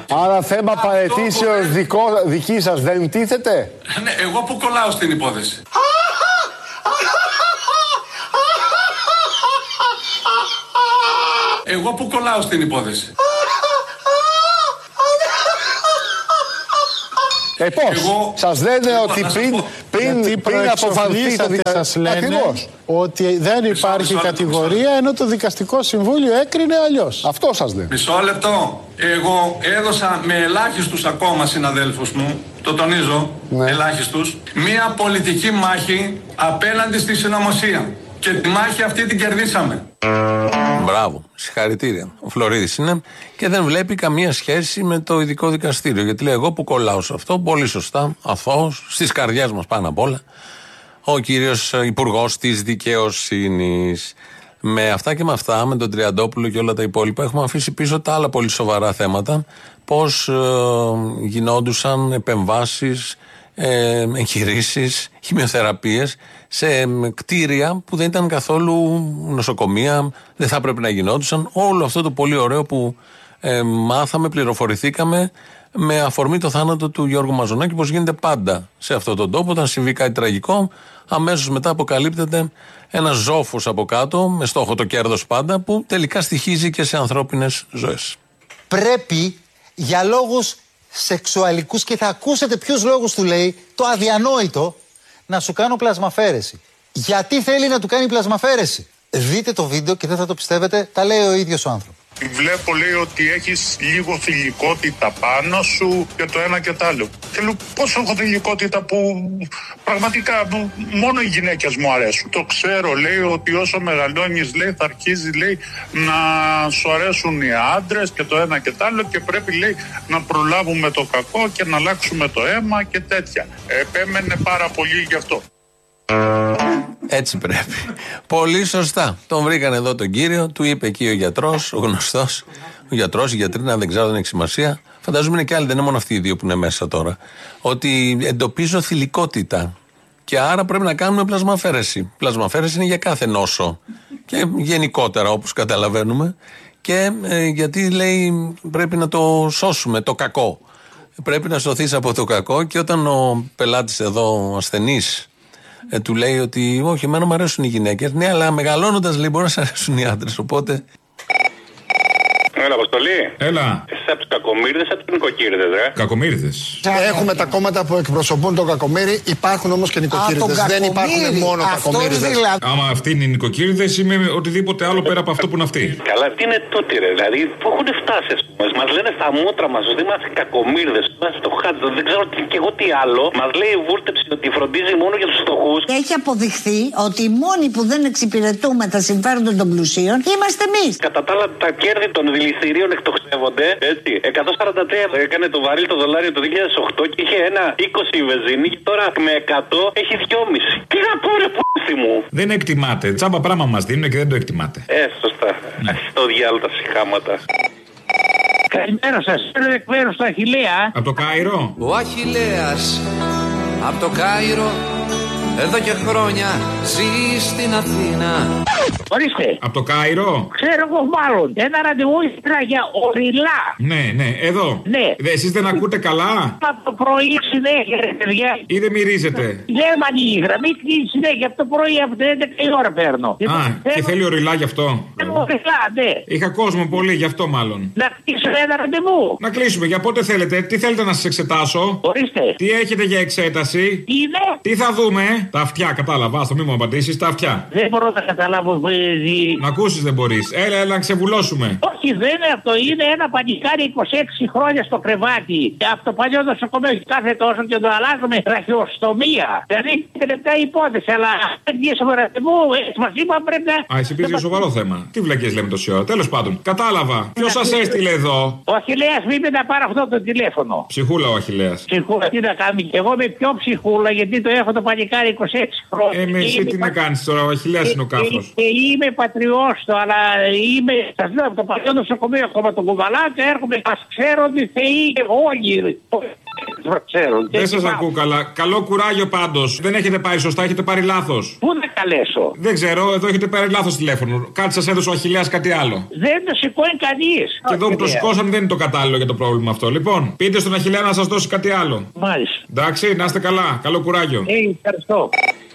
Άρα θέμα παραιτήσεως δική σας δεν τίθεται. Ναι, εγώ που κολλάω στην υπόθεση. Εγώ που κολλάω στην υπόθεση. Πώς, σας λένε ότι πριν αποφανθεί το δικαστικό. Σας λένε ότι δεν υπάρχει κατηγορία, ενώ το δικαστικό συμβούλιο έκρινε αλλιώς. Αυτό σας λένε. Μισό λεπτό. Εγώ έδωσα με ελάχιστους ακόμα συναδέλφους μου, το τονίζω, ελάχιστους, μία πολιτική μάχη απέναντι στη συνωμοσία. Και τη μάχη αυτή την κερδίσαμε. Μπράβο, συγχαρητήρια. Ο Φλωρίδης είναι και δεν βλέπει καμία σχέση με το ειδικό δικαστήριο. Γιατί λέει: εγώ που κολλάω σε αυτό, πολύ σωστά, αθώος, στις καρδιές μας πάνω απ' όλα, ο κύριος Υπουργός της Δικαιοσύνης. Με αυτά και με αυτά, με τον Τριαντόπουλο και όλα τα υπόλοιπα, έχουμε αφήσει πίσω τα άλλα πολύ σοβαρά θέματα. Πώς γινόντουσαν επεμβάσεις, εγχειρήσεις, χημειοθεραπείες σε κτίρια που δεν ήταν καθόλου νοσοκομεία, δεν θα έπρεπε να γινόντουσαν. Όλο αυτό το πολύ ωραίο που μάθαμε, πληροφορηθήκαμε με αφορμή το θάνατο του Γιώργου Μαζονάκη, πως γίνεται πάντα σε αυτόν τον τόπο. Όταν συμβεί κάτι τραγικό, αμέσως μετά αποκαλύπτεται ένας ζόφος από κάτω, με στόχο το κέρδος πάντα, που τελικά στοιχίζει και σε ανθρώπινες ζωές. Πρέπει για λόγους σεξουαλικούς, και θα ακούσετε ποιους λόγους του λέει, το αδιανόητο, να σου κάνω πλασμαφέρεση. Γιατί θέλει να του κάνει πλασμαφέρεση? Δείτε το βίντεο και δεν θα το πιστεύετε, τα λέει ο ίδιος ο άνθρωπος. Βλέπω, λέει, ότι έχεις λίγο θηλυκότητα πάνω σου και το ένα και το άλλο. Και λέω, πώς έχω θηλυκότητα που πραγματικά μόνο οι γυναίκες μου αρέσουν. Το ξέρω, λέει, ότι όσο μεγαλώνεις, λέει, θα αρχίζει, λέει, να σου αρέσουν οι άντρες και το ένα και το άλλο και πρέπει, λέει, να προλάβουμε το κακό και να αλλάξουμε το αίμα και τέτοια. Επέμενε πάρα πολύ γι' αυτό. Έτσι πρέπει. Πολύ σωστά. Τον βρήκαν εδώ τον κύριο, του είπε εκεί ο γιατρός, ο γνωστός, ο γιατρός, η γιατρίνα, δεν ξέρω, δεν έχει σημασία. Φαντάζομαι είναι και άλλοι, δεν είναι μόνο αυτοί οι δύο που είναι μέσα τώρα. Ότι εντοπίζω θηλυκότητα. Και άρα πρέπει να κάνουμε πλασμαφέρεση. Πλασμαφέρεση είναι για κάθε νόσο. Και γενικότερα, όπως καταλαβαίνουμε. Και γιατί λέει πρέπει να το σώσουμε, το κακό. Πρέπει να σωθείς από το κακό. Και όταν ο πελάτης εδώ, ο ασθενής, του λέει ότι όχι, εμένα μου αρέσουν οι γυναίκες. Ναι, αλλά μεγαλώνοντας, λέει, μπορεί να σας αρέσουν οι άντρες. Οπότε. Έλα, Αποστολή. Έλα. Εσύ από τους κακομοίριδες, από τους νοικοκύριδες, Κακομοίριδες. Έχουμε τα κόμματα που εκπροσωπούν τον κακομοίρη, υπάρχουν όμως και νοικοκύριδες. Δεν υπάρχουν μόνο κακομοίριδες. Δηλαδή. Άμα αυτοί είναι οι νοικοκύριδες, είμαι οτιδήποτε άλλο πέρα από αυτό που είναι αυτοί. Καλά, τι είναι τούτοι, ρε. Δηλαδή, πού έχουν φτάσει, ας πούμε. Μας λένε στα μούτρα μας ότι είμαστε κακομοίριδες, είμαστε το χάτι, δεν ξέρω και εγώ τι άλλο. Μας λέει η βούρτεψη ότι φροντίζει μόνο για τους φτωχούς. Έχει αποδειχθεί ότι οι μόνοι που δεν εξυπηρετούμε τα συμφέροντα των πλουσίων είμαστε εμείς. Κατά τα άλλα, τα κέρδη των δηληστηρίων εκτοξεύονται, έτσι. 143 έκανε το βαρύλ το δολάριο το 2008 και είχε ένα 20 η βενζίνη και τώρα με 100 έχει 2,5. Τι να πω, ρε πούστη μου. Δεν εκτιμάτε. Τσάμπα πράγμα μας δίνουν και δεν το εκτιμάτε. Σωστά. Στο διάλογο τα συχάματα. Καλημέρα σας, έρχομαι εκ μέρους του Αχιλλέα. Από το Κάιρο. Ο Αχιλλέας από το Κάιρο εδώ και χρόνια ζει στην Αθήνα. Ορίστε. Από το Κάιρο. Ξέρω εγώ μάλλον. Ένα ραντεβού ήθελα για οριλά. Ναι, εδώ. Ναι. Εσείς δεν ακούτε καλά? Από το πρωί συνέχεια, ρε παιδιά. Ή δεν μυρίζετε? Δεν μ' ανοίγει η γραμμή και συνέχεια από το πρωί από το 11 η ώρα παίρνω. Και θέλει οριλά γι' αυτό. Οριλά, ναι. Είχα κόσμο πολύ γι' αυτό μάλλον. Να κλείσουμε ένα ραντεβού. Να κλείσουμε, για πότε θέλετε? Τι θέλετε να σας εξετάσω? Ορίστε. Τι έχετε για εξέταση? Είναι. Τι θα δούμε? Τα αυτιά, κατάλαβα. Άστο, μην μου απαντήσεις. Τα αυτιά. Δεν μπορώ να καταλάβω. Να ακούσεις δεν μπορείς. Έλα να ξεβουλώσουμε. Όχι, δεν είναι αυτό. Είναι ένα πανικάρι 26 χρόνια στο κρεβάτι. Και από το παλιό νοσοκομείο κάθε τόσο και το αλλάζουμε ραχιοστομία. Δηλαδή είναι λεπτά υπόθεση. Αλλά αν βγήκαμε ραντεβού, μας είπαν πρέπει να. Εσύ πήγες για σοβαρό θέμα. Τι βλακίες λέμε τόση ώρα. Τέλος πάντων, κατάλαβα. Ποιος σας έστειλε εδώ? Ο Αχιλλέας μου είπε να πάρω αυτό το τηλέφωνο. Ψυχούλα ο Αχιλλέας. Ψυχούλα, τι να κάνει. Και εγώ είμαι πιο ψυχούλα γιατί το έχω το πανικάρι 26 χρόνια. Με εσύ τι να κάνεις τώρα, ο Αχιλλέας είναι ο κάφρος. Και είμαι πατριώστο, αλλά είμαι, σας λέω, από το παλιό νοσοκομείο ακόμα τον κουβαλά και έρχομαι. Ας ξέρω ότι θεοί και όλοι. ξέρουν. Δεν σας ακούω καλά. Καλό κουράγιο πάντως. Δεν έχετε πάρει σωστά, έχετε πάρει λάθος. Πού να καλέσω? Δεν ξέρω, εδώ έχετε πάρει λάθος τηλέφωνο. Κάτι σας έδωσε ο Αχιλλέας κάτι άλλο. Δεν το σηκώνει κανείς. Και εδώ που το σηκώσαν δεν είναι το κατάλληλο για το πρόβλημα αυτό. Λοιπόν, πείτε στον Αχιλλέα να σας δώσει κάτι άλλο. Μάλιστα. Εντάξει, να είστε καλά. Καλό κουράγιο. Ευχαριστώ.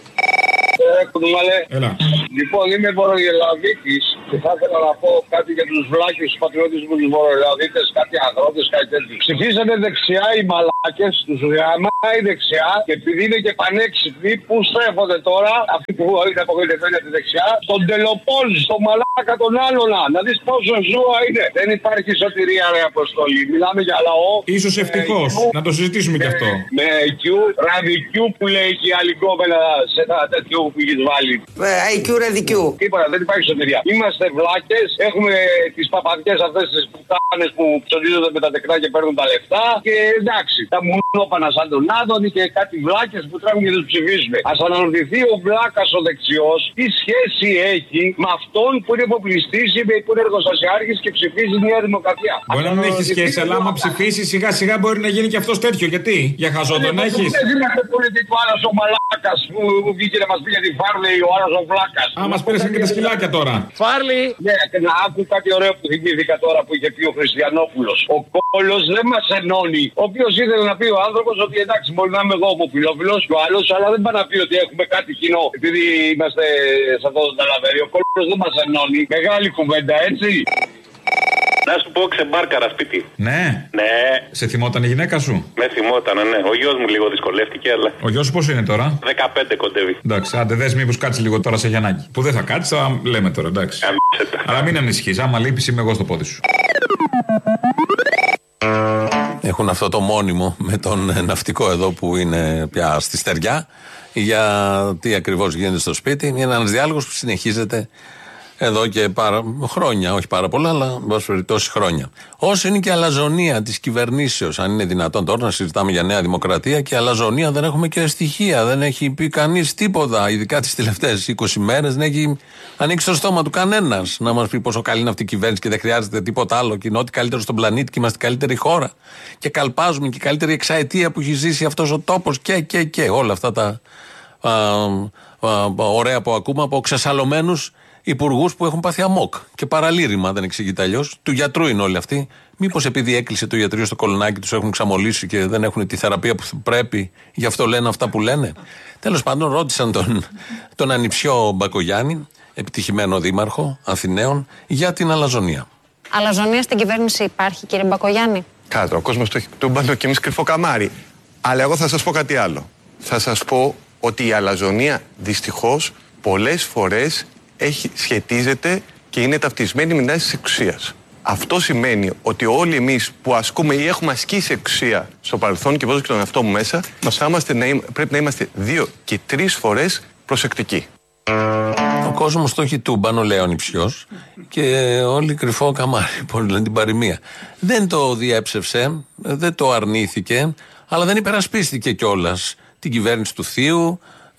Έλα. Λοιπόν, είμαι Βορειοελλαδίτης και θα ήθελα να πω κάτι για τους βλάκες, τους πατριώτες μου, τους Βορειοελλαδίτες, κάτι αγρότες, κάτι τέτοιο. Ψηφίσανε δεξιά οι μαλάκες, τους γαμάει δεξιά και επειδή είναι και πανέξυπνοι, πού στρέφονται τώρα, αυτοί που είναι απογοητευμένοι από τη δεξιά, στον Τελοπόλ, στον μαλάκα τον άλλονα. Να δεις πόσο ζώα είναι. Δεν υπάρχει σωτηρία, ρε Αποστολή. Μιλάμε για λαό. Ίσως ευτυχώς. Να το συζητήσουμε κι αυτό. Με IQ, ραδικιού που λέει και η άλλη κόμενα σε ένα τέτοιο που έχεις βάλει. IQ, ραδικιού. Τίποτα, δεν υπάρχει σωτηρία. Είμαστε βλάκες, έχουμε τις παπαδιές αυτές τις πουτάνες που ψωνίζονται με τα τεκνά και παίρνουν τα λεφτά. Και εντάξει, τα μουνόπανα σαν τον Άδωνη και κάτι βλάκες που τρέχουν και τους ψηφίζουμε. Ας αναρωτηθεί ο βλάκας ο δεξιός τι σχέση έχει με αυτόν που είναι υποπληστής ή που είναι εργοστασιάρχης και ψηφίζει Νέα Δημοκρατία. Μπορεί να μην έχει σχέση, αλλά άμα ψηφίσει σιγά σιγά μπορεί να γίνει και αυτός τέτοιο. Γιατί? Για χαζό τον έχεις? Δεν είμαστε πολιτικό άλλος ο μαλάκας που βγήκε να μας πει για τη Φάρλη ο άλλος ο βλάκας. Α, μας πήρεσαν και τα σκυλάκια τώρα. Φάρλη! Ναι, και να άκου κάτι ωραίο που θυμήθηκα τώρα που είχε πει ο Χριστιανόπουλος. Ο κόλος δεν μας ενώνει. Ο οποίος ήθελε να πει ο άνθρωπος ότι εντάξει, μπορεί να είμαι εγώ ομοφυλόφιλος και ο άλλος, αλλά δεν πάει να πει ότι έχουμε κάτι κοινό. Επειδή είμαστε σε αυτό το ταλαβέρι. Ο κόλος δεν μας ενώνει. Μεγάλη κουβέντα, έτσι. Να σου πω ξεμπάρκαρα σπίτι. Ναι. Ναι. Σε θυμόταν η γυναίκα σου? Με θυμόταν, ναι. Ο γιος μου λίγο δυσκολεύτηκε, αλλά. Ο γιος σου πώς είναι τώρα? 15 κοντεύει. Εντάξει, άντε δες μήπως κάτσει λίγο τώρα σε Γιαννάκη. Που δεν θα κάτσει, θα λέμε τώρα, εντάξει. Αλλά μην ανησυχείς, άμα λείπεις είμαι εγώ στο πόδι σου. Έχουν αυτό το μόνιμο με τον ναυτικό εδώ που είναι πια στη στεριά για τι ακριβώς γίνεται στο σπίτι. Είναι ένας διάλογος που συνεχίζεται εδώ και χρόνια, όχι πάρα πολλά, αλλά εν πάση περιπτώσει χρόνια. Όσο είναι και αλαζονία της κυβερνήσεως, αν είναι δυνατόν τώρα να συζητάμε για Νέα Δημοκρατία και αλαζονία, δεν έχουμε και στοιχεία, δεν έχει πει κανείς τίποτα, ειδικά τις τελευταίες 20 μέρες, δεν έχει ανοίξει το στόμα του κανένας να μας πει πόσο καλή είναι αυτή η κυβέρνηση και δεν χρειάζεται τίποτα άλλο και είναι ό,τι καλύτερο στον πλανήτη και είμαστε η καλύτερη χώρα. Και καλπάζουμε και η καλύτερη εξαετία που έχει ζήσει αυτός ο τόπος και όλα αυτά τα ωραία που ακούμε από ξεσαλωμένους υπουργούς που έχουν πάθει αμόκ και παραλήρημα, δεν εξηγείται αλλιώς. Του γιατρού είναι όλοι αυτοί. Μήπως επειδή έκλεισε το ιατρείο στο κολονάκι τους έχουν ξαμολύσει και δεν έχουν τη θεραπεία που πρέπει, γι' αυτό λένε αυτά που λένε. Τέλος πάντων, ρώτησαν τον ανιψιό Μπακογιάννη, επιτυχημένο δήμαρχο Αθηναίων, για την αλαζονία. Αλαζονία στην κυβέρνηση υπάρχει, κύριε Μπακογιάννη? Κάτω, ο κόσμος το έχει τούμπανο και εμείς κρυφό καμάρι. Αλλά εγώ θα σας πω κάτι άλλο. Θα σας πω ότι η αλαζονία δυστυχώς πολλές φορές σχετίζεται και είναι ταυτισμένη με την άσκηση της εξουσίας. Αυτό σημαίνει ότι όλοι εμείς που ασκούμε ή έχουμε ασκήσει εξουσία στο παρελθόν και βάζω και τον εαυτό μου μέσα, πρέπει να είμαστε 2 και 3 φορές προσεκτικοί. Ο κόσμος το έχει τούμπανο, λέει ο νηψιός, και όλοι κρυφό καμάρι, πολύ λένε την παροιμία. Δεν το διέψευσε, δεν το αρνήθηκε, αλλά δεν υπερασπίστηκε κιόλας την κυβέρνηση του Θείου,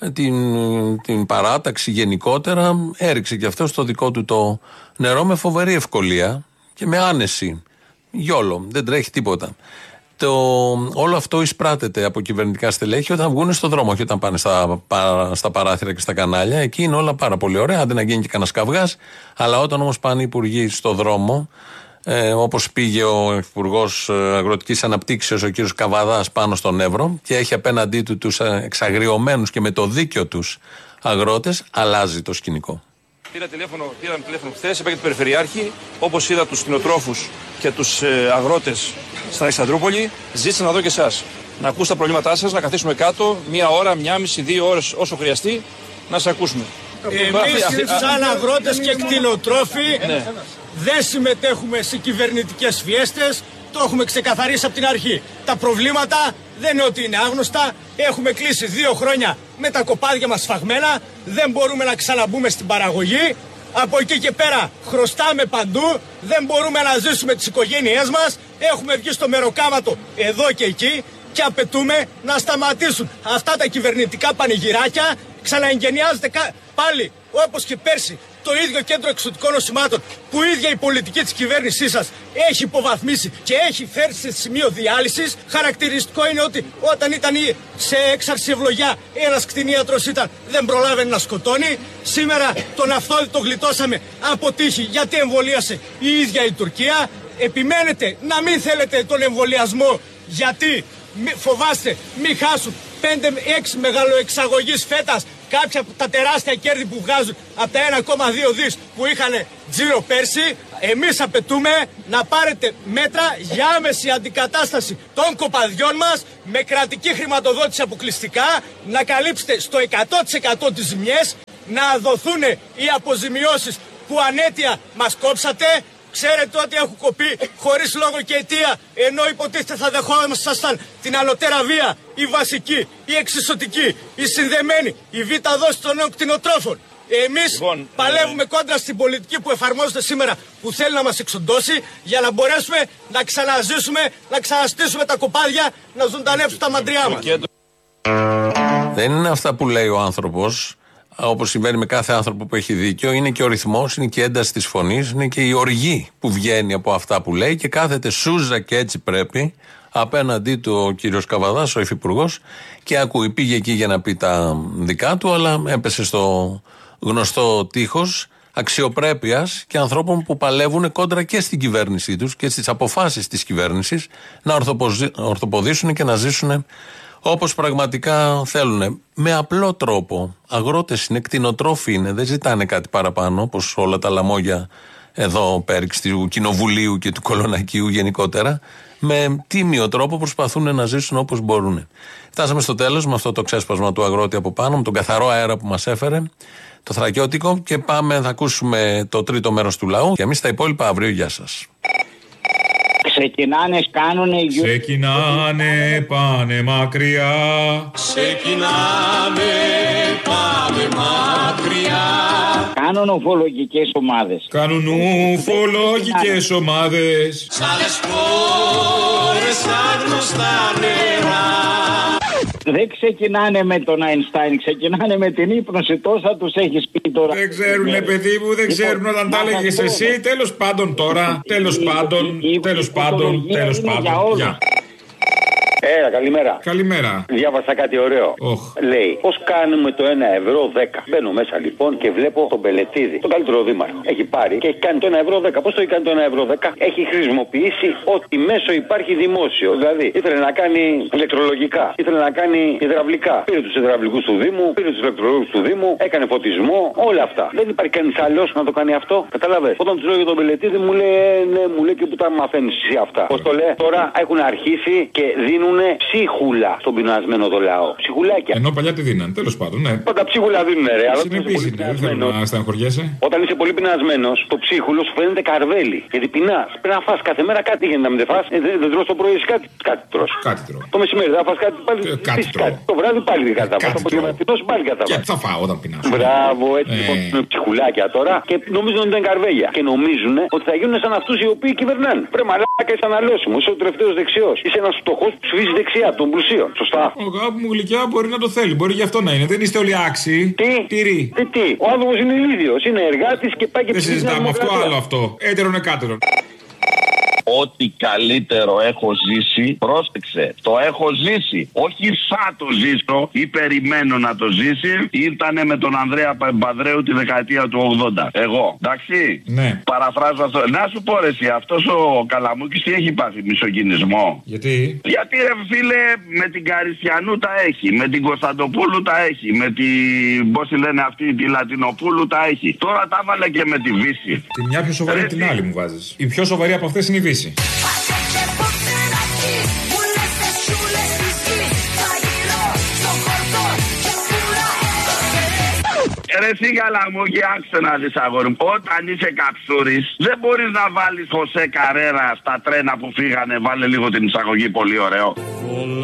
την παράταξη γενικότερα, έριξε και αυτό στο δικό του το νερό με φοβερή ευκολία και με άνεση. Γιόλο, δεν τρέχει τίποτα. Όλο αυτό εισπράτεται από κυβερνητικά στελέχη όταν βγουν στον δρόμο, όχι όταν πάνε στα παράθυρα και στα κανάλια. Εκεί είναι όλα πάρα πολύ ωραία, άντε να γίνει και κανένα καυγάς. Αλλά όταν όμως πάνε οι υπουργοί στον δρόμο, όπως πήγε ο Υπουργός Αγροτικής Αναπτύξεως, ο κύριος Καβαδάς, πάνω στον Εύρο και έχει απέναντί του τους εξαγριωμένους και με το δίκιο τους αγρότες, αλλάζει το σκηνικό. Πήραμε τηλέφωνο χθες, είπα και τον Περιφερειάρχη, όπως είδα τους κτηνοτρόφους και τους αγρότες στην Αλεξανδρούπολη, ζήτησα να δω και εσάς. Να ακούσω τα προβλήματά σας, να καθίσουμε κάτω, 1 ώρα, 1,5, 2 ώρες όσο χρειαστεί, να σας ακούσουμε. Εμείς σαν αγρότες και κτηνοτρόφοι δεν συμμετέχουμε σε κυβερνητικές φιέστες, το έχουμε ξεκαθαρίσει από την αρχή. Τα προβλήματα δεν είναι ότι είναι άγνωστα, έχουμε κλείσει 2 χρόνια με τα κοπάδια μας σφαγμένα, δεν μπορούμε να ξαναμπούμε στην παραγωγή, από εκεί και πέρα χρωστάμε παντού, δεν μπορούμε να ζήσουμε τις οικογένειές μας, έχουμε βγει στο μεροκάματο εδώ και εκεί και απαιτούμε να σταματήσουν αυτά τα κυβερνητικά πανηγυράκια, ξαναεγγενιάζεται πάλι όπως και πέρσι το ίδιο κέντρο εξωτικών νοσημάτων που η ίδια η πολιτική της κυβέρνησής σας έχει υποβαθμίσει και έχει φέρει σε σημείο διάλυσης. Χαρακτηριστικό είναι ότι όταν ήταν σε έξαρση ευλογιά ένας κτηνίατρος δεν προλάβαινε να σκοτώνει. Σήμερα τον Αυθόδη το γλιτώσαμε από τύχη γιατί εμβολίασε η ίδια η Τουρκία. Επιμένετε να μην θέλετε τον εμβολιασμό γιατί φοβάστε μη χάσουν 5-6 μεγαλοεξαγωγής φέτας κάποια από τα τεράστια κέρδη που βγάζουν από τα 1,2 δις που είχαν τζίρο πέρσι. Εμείς απαιτούμε να πάρετε μέτρα για άμεση αντικατάσταση των κοπαδιών μας με κρατική χρηματοδότηση αποκλειστικά, να καλύψετε στο 100% τις ζημιές, να δοθούν οι αποζημιώσεις που ανέτεια μας κόψατε. Ξέρετε ότι έχουν κοπεί χωρίς λόγο και αιτία, ενώ υποτίθεται θα δεχόμασταν την αλωτέρα βία, η βασική, η εξισωτική, η συνδεμένη, η β' δόση των νέων κτηνοτρόφων. Εμείς παλεύουμε κόντρα στην πολιτική που εφαρμόζεται σήμερα, που θέλει να μας εξοντώσει, για να μπορέσουμε να ξαναζήσουμε, να ξαναστήσουμε τα κοπάδια, να ζωντανέψουν τα μαντριά μας. Δεν είναι αυτά που λέει ο άνθρωπος. Όπως συμβαίνει με κάθε άνθρωπο που έχει δίκιο, είναι και ο ρυθμός, είναι και η ένταση της φωνής, είναι και η οργή που βγαίνει από αυτά που λέει και κάθεται σούζα και έτσι πρέπει απέναντί του ο κύριος Καβαδάς, ο υφυπουργός, και ακούει. Πήγε εκεί για να πει τα δικά του, αλλά έπεσε στο γνωστό τείχος αξιοπρέπειας και ανθρώπων που παλεύουν κόντρα και στην κυβέρνησή τους και στις αποφάσεις της κυβέρνησης να ορθοποδήσουν και να ζήσουν όπως πραγματικά θέλουν. Με απλό τρόπο. Αγρότες είναι, κτηνοτρόφοι είναι, δεν ζητάνε κάτι παραπάνω, όπως όλα τα λαμόγια εδώ πέριξ του Κοινοβουλίου και του Κολονακίου γενικότερα. Με τίμιο τρόπο προσπαθούν να ζήσουν όπως μπορούν. Φτάσαμε στο τέλος με αυτό το ξέσπασμα του αγρότη από πάνω, με τον καθαρό αέρα που μας έφερε, το θρακιώτικο, και πάμε, θα ακούσουμε το τρίτο μέρος του λαού. Και εμείς τα υπόλοιπα αύριο. Γεια σας. Ξεκινάνε, κάνουνε. Ξεκινάνε, πάνε μακριά. Ξεκινάνε, πάμε μακριά. Κάνουν ουφολογικές ομάδες. Κάνουν ουφολογικές ομάδες. Σαν τις χώρες, σαν γνωστά νερά. Δεν ξεκινάνε με τον Αϊνστάιν, ξεκινάνε με την ύπνωση. Τόσα τους έχεις πει τώρα. Δεν ξέρουνε, παιδί μου, δεν ξέρουν όταν τα έλεγες εσύ. Τέλος πάντων τώρα. Τέλος πάντων. Γεια. Έλα, καλημέρα. Καλημέρα. Διάβασα κάτι ωραίο. Λέει, πώς κάνουμε το 1,10€. Μπαίνω μέσα λοιπόν και βλέπω τον Πελετίδη, τον καλύτερο δήμαρχο. Έχει πάρει και έχει κάνει το 1,10€. Πώς το έχει κάνει το 1,10€? Έχει χρησιμοποιήσει ό,τι μέσο υπάρχει δημόσιο. Δηλαδή, ήθελε να κάνει ηλεκτρολογικά, ήθελε να κάνει υδραυλικά. Πήρε τους υδραυλικούς του Δήμου, πήρε τους ηλεκτρολόγους του Δήμου, έκανε φωτισμό, όλα αυτά. Δεν υπάρχει κανείς άλλος να το κάνει αυτό. Καταλαβες. Όταν του λέω για τον Πελετίδη, μου λέει, ναι, μου λέει και που τα μαθαίνεις εσύ αυτά. Πώς το λέει, τώρα έχουν αρχίσει και δίνουν ψίχουλα στον πεινασμένο το λαό. Ψιχουλάκια. Ενώ παλιά τι δίναν, τέλος πάντων, ναι. Πάντα ψίχουλα δίνουν, ρε. Συνεπής είναι, δεν θέλω να στεναχωριέσαι. Όταν είσαι πολύ πεινασμένος, το ψίχουλο σου φαίνεται καρβέλι. Γιατί πεινάς. Πρέπει να φας κάθε μέρα κάτι, γιατί να μην δεν φας. Δεν τρως το πρωί, εσύ κάτι τρως. Κάτι τρώω. Το μεσημέρι θα φας κάτι πάλι. Κάτι τρώω. Το βράδυ πάλι κάτι θα φας. Το απογευματινό πάλι κάτι θα φας. Και θα φάω όταν πεινάσω. Μπράβο, έτσι λοιπόν είναι ψιχουλάκια τώρα και νομίζουν ότι είναι καρβέλια. Και νομίζουν ότι θα γίνουν σαν αυτούς οι οποίοι κυβερνάνε. Πρέπει μαλάκα είσαι αναλώσιμο. Είσαι ο τελευταίος δεξιός. Είσαι ένας φτωχός που ψηφίζει δεξιά των πλουσίων. Σωστά. Ο αγάπη μου γλυκιά μπορεί να το θέλει. Μπορεί γι' αυτό να είναι. Δεν είστε όλοι άξιοι. Τι. Ο άνθρωπος είναι ηλίθιος. Είναι εργάτης και πάει και δεν συζητάμε αυτό, άλλο αυτό. Έτερον εκάτερον. Ό,τι καλύτερο έχω ζήσει, πρόσεξε, το έχω ζήσει. Όχι θα το ζήσω ή περιμένω να το ζήσει. Ήτανε με τον Ανδρέα Παπανδρέου τη δεκαετία του 80. Εγώ, εντάξει. Ναι. Παραφράζω αυτό. Να σου πω ρε εσύ, αυτός ο Καλαμούκης τι έχει πάθει, μισογυνισμό? Γιατί ρε φίλε, με την Καριστιανού τα έχει, με την Κωνσταντοπούλου τα έχει, με την, πώς τη λένε αυτή, τη Λατινοπούλου τα έχει. Τώρα τα βάλε και με τη Βύση. Τη μια πιο σοβαρή από την άλλη μου βάζεις. Η πιο σοβαρή από αυτές είναι η Βύση. Ρε εσύ Καλαμούκη, άκουσε να δεις αγόρι μου. Όταν είσαι καψούρης, δεν μπορείς να βάλεις Χωσέ Καρέρα στα τρένα που φύγανε. Βάλε λίγο την εισαγωγή, πολύ ωραίο.